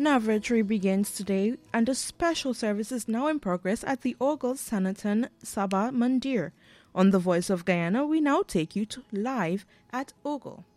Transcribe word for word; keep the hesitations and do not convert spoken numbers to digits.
Navratri begins today and a special service is now in progress at the Ogal Sanatan Sabha Mandir. On the Voice of Guyana, we now take you to live at Ogal.